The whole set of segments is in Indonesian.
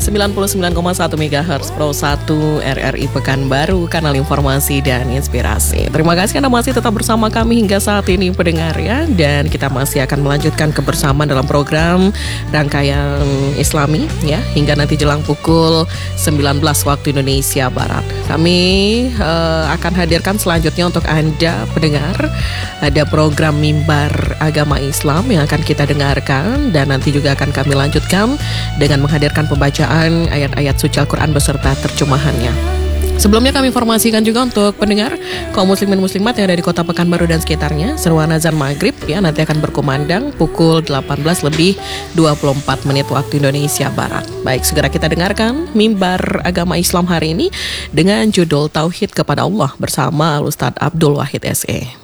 99,1 MHz Pro 1 RRI Pekanbaru, kanal informasi dan inspirasi. Terima kasih Anda masih tetap bersama kami hingga saat ini pendengar ya. Dan kita masih akan melanjutkan kebersamaan dalam program Rangkaian Islami ya, hingga nanti jelang pukul 19 waktu Indonesia Barat. Kami akan hadirkan selanjutnya untuk Anda pendengar, ada program Mimbar Agama Islam yang akan kita dengarkan, dan nanti juga akan kami lanjutkan dengan menghadirkan pembacaan ayat-ayat suci Al-Quran beserta terjemahannya. Sebelumnya kami informasikan juga untuk pendengar kaum muslimin muslimat yang ada di kota Pekanbaru dan sekitarnya, seruan azan maghrib ya nanti akan berkumandang pukul 18:24 waktu Indonesia Barat. Baik, segera kita dengarkan Mimbar Agama Islam hari ini dengan judul Tauhid kepada Allah bersama Ustadz Abdul Wahid SE.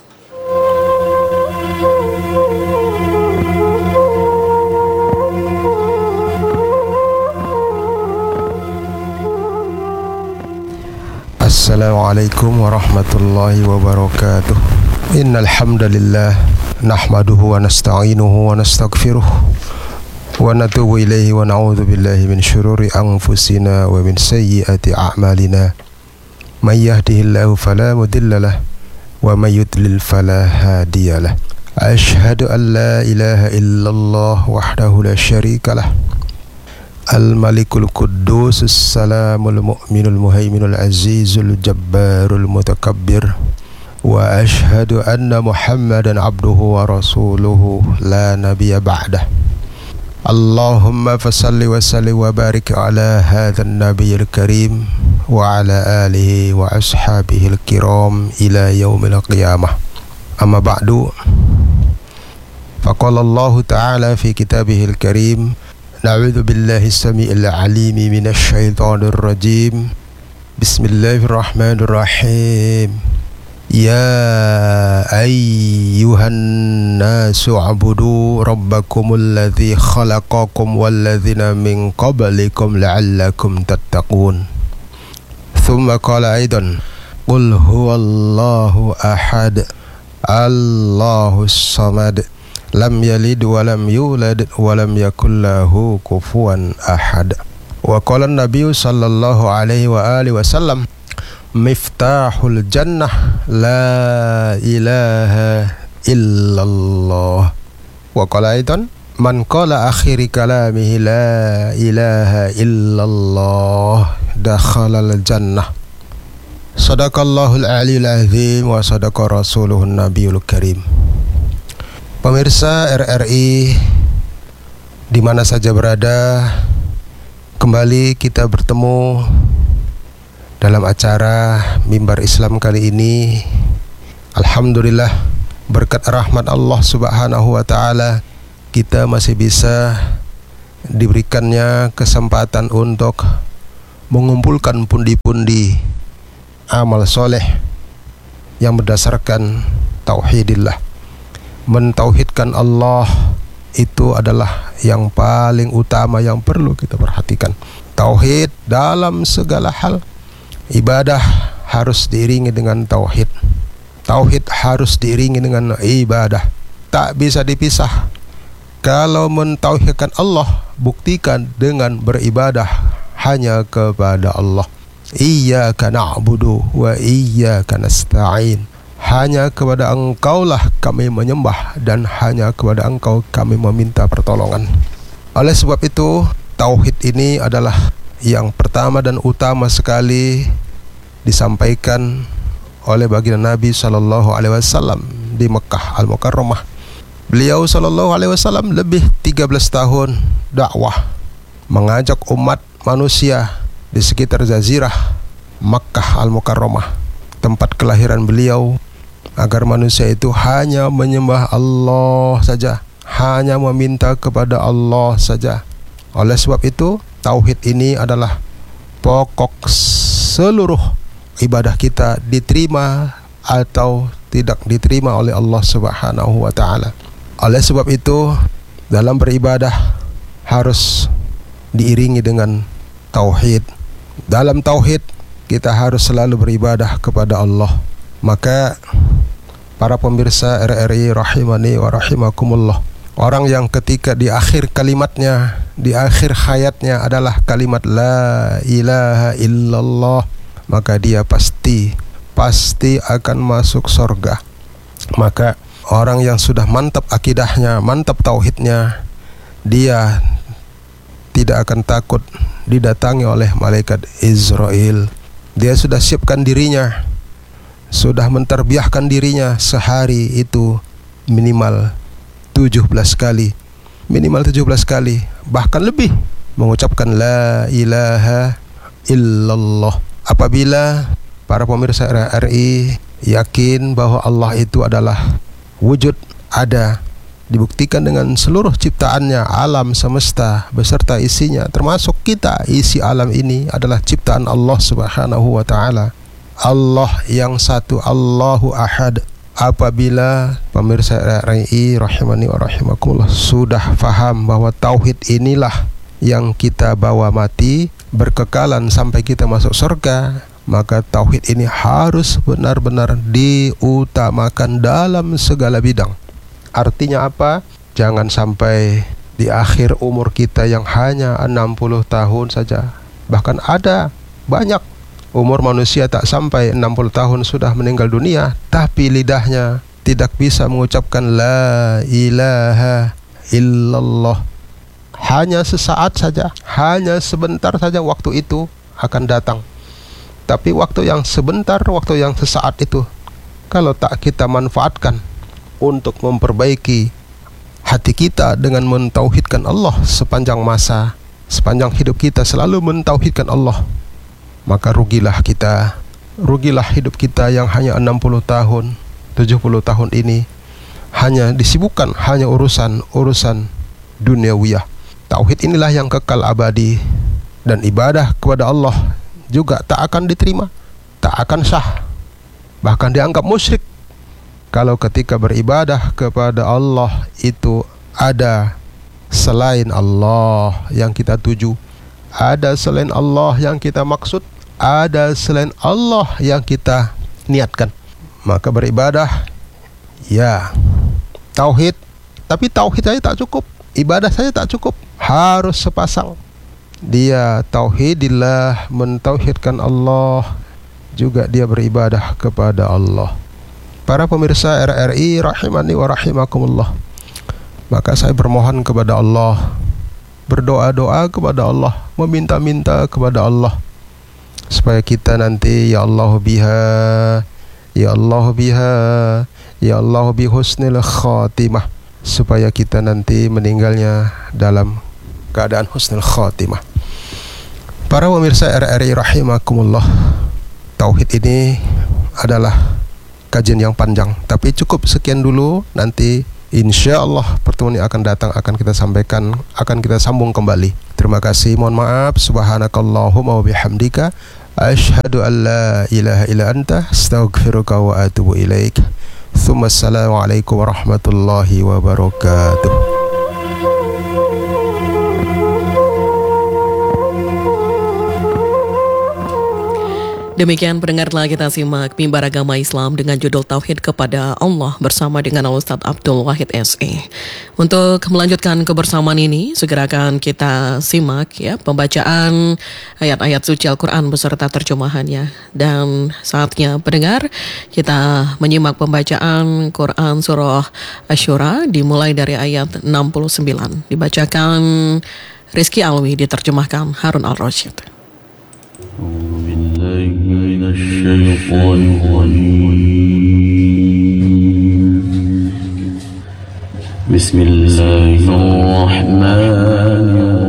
Assalamualaikum warahmatullahi wabarakatuh. Innal hamdalillah nahmaduhu wa nasta'inuhu wa nastaghfiruh wa natubu ilaihi wa na'udzu billahi min syururi anfusina wa min sayyiati a'malina. May yahdihillahu fala mudhillalah wa may yudlil fala hadiyalah. Asyhadu an la ilaha illallah wahdahu la syarikalah. Al-Malikul Quddus As-Salamul Mu'minul Muhaiminul Azizul Jabbarul Mutakabbir. Wa ashhadu anna Muhammadan abduhu wa rasuluhu la nabiyya ba'dah. Allahumma fasalli wa sallim wa barik ala hadzal nabiyil karim wa ala alihi wa ashabihil kiram ila yaumil qiyamah. Amma ba'du. Faqala Allah Ta'ala fi kitabihil karim: Na'udzu billahi as-sami'il 'alim minasy syaithanir rajim. Bismillahirrahmanirrahim. Ya ayyuhan nasu 'budu rabbakumul ladzi khalaqakum wal ladzina min qablikum la'allakum tattaqun. Tsumma qala aidan qul huwallahu ahad Allahus samad lam yalid wa lam yulad wa lam yakul lahu kufuwan ahad. Wa qala an-nabiy sallallahu alaihi wa alihi wasallam: miftahul jannah la ilaha illallah. Wa qala aidan man qala akhiri kalamihi la ilaha illallah dakhalal jannah. Sadaqallahul aliyyul azim wa sadaqa rasuluhun nabiyul karim. Pemirsa RRI di mana saja berada, kembali kita bertemu dalam acara Mimbar Islam kali ini. Alhamdulillah, berkat rahmat Allah Subhanahu wa taala, kita masih bisa diberikannya kesempatan untuk mengumpulkan pundi-pundi amal soleh yang berdasarkan tauhidillah. Mentauhidkan Allah itu adalah yang paling utama yang perlu kita perhatikan. Tauhid dalam segala hal. Ibadah harus diiringi dengan tauhid. Tauhid harus diiringi dengan ibadah. Tak bisa dipisah. Kalau mentauhidkan Allah, buktikan dengan beribadah hanya kepada Allah. Iyyaka na'budu wa iyyaka nasta'in. Hanya kepada Engkaulah kami menyembah dan hanya kepada Engkau kami meminta pertolongan. Oleh sebab itu, tauhid ini adalah yang pertama dan utama sekali disampaikan oleh baginda Nabi sallallahu alaihi wasallam di Mekah Al-Mukarramah. Beliau sallallahu alaihi wasallam lebih 13 tahun dakwah, mengajak umat manusia di sekitar jazirah Makkah Al-Mukarramah, tempat kelahiran beliau, agar manusia itu hanya menyembah Allah saja, hanya meminta kepada Allah saja. Oleh sebab itu, tauhid ini adalah pokok seluruh ibadah kita, diterima atau tidak diterima oleh Allah Subhanahu wa taala. Oleh sebab itu, dalam beribadah harus diiringi dengan tauhid. Dalam tauhid kita harus selalu beribadah kepada Allah. Maka para pemirsa RRI rahimani wa rahimakumullah, Orang yang ketika di akhir kalimatnya, di akhir hayatnya adalah kalimat la ilaha illallah, maka dia pasti akan masuk surga. Maka orang yang sudah mantap akidahnya, mantap tauhidnya, dia tidak akan takut didatangi oleh malaikat Israel. Dia sudah siapkan dirinya, sudah menterbiahkan dirinya sehari itu minimal 17 kali, bahkan lebih, mengucapkan la ilaha illallah. Apabila para pemirsa RRI yakin bahwa Allah itu adalah wujud, ada, dibuktikan dengan seluruh ciptaannya, alam semesta beserta isinya, termasuk kita, isi alam ini adalah ciptaan Allah Subhanahu wa ta'ala. Allah yang satu, Allahu ahad. Apabila pemirsa RRI rahimani wa rahimakumullah sudah faham bahwa tauhid inilah yang kita bawa mati berkekalan sampai kita masuk surga, maka tauhid ini harus benar-benar diutamakan dalam segala bidang. Artinya apa? Jangan sampai di akhir umur kita yang hanya 60 tahun saja. Bahkan ada banyak umur manusia tak sampai 60 tahun sudah meninggal dunia, tapi lidahnya tidak bisa mengucapkan la ilaha illallah. Hanya sesaat saja, hanya sebentar saja waktu itu akan datang. Tapi waktu yang sebentar, waktu yang sesaat itu, kalau tak kita manfaatkan untuk memperbaiki hati kita dengan mentauhidkan Allah sepanjang masa, sepanjang hidup kita selalu mentauhidkan Allah, maka rugilah kita, rugilah hidup kita yang hanya 60 tahun, 70 tahun ini hanya disibukkan hanya urusan duniawiyah. Tauhid inilah yang kekal abadi, dan ibadah kepada Allah juga tak akan diterima, tak akan sah, bahkan dianggap musyrik kalau ketika beribadah kepada Allah itu ada selain Allah yang kita tuju, ada selain Allah yang kita maksud, ada selain Allah yang kita niatkan, maka beribadah ya tauhid, tapi tauhid saja tak cukup, ibadah saja tak cukup, harus sepasang. Dia tauhidillah, mentauhidkan Allah, juga dia beribadah kepada Allah. Para pemirsa RRI rahimani wa rahimakumullah, maka saya bermohon kepada Allah, berdoa-doa kepada Allah, meminta-minta kepada Allah, supaya kita nanti ya Allah biha, ya Allah biha, ya Allah bi husnil khatimah, supaya kita nanti meninggalnya dalam keadaan husnul khatimah. Para pemirsa RRI rahimakumullah, tauhid ini adalah kajian yang panjang, tapi cukup sekian dulu. Nanti insya Allah pertemuan yang akan datang akan kita sampaikan, akan kita sambung kembali. Terima kasih, mohon maaf. Subhanakallahumma wa bihamdika, asyhadu an la ilaha illa anta, astaghfiruka wa atubu ilaik. Tsumma assalamualaikum warahmatullahi wabarakatuh. Demikian pendengar, telah kita simak Mimbar Agama Islam dengan judul Tauhid kepada Allah bersama dengan Al-Ustaz Abdul Wahid SE. Untuk melanjutkan kebersamaan ini, segera akan kita simak ya pembacaan ayat-ayat suci Al-Quran beserta terjemahannya. Dan saatnya pendengar, kita menyimak pembacaan Quran Surah Asy-Syura dimulai dari ayat 69. Dibacakan Rizky Alwi, diterjemahkan Harun Al-Rasyid. من الشيطان الرجيم بسم الله الرحمن الرحيم